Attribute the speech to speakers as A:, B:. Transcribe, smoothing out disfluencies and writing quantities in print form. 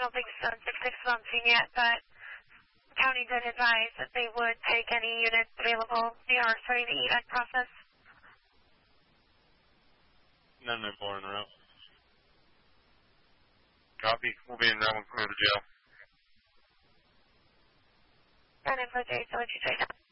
A: don't think so. 6-6 on seen yet, but county did advise that they would take any units available. They are starting the EVAC process.
B: None more in route. Copy. We'll be in route 1 clear to jail.
A: And in for J, so what you say now?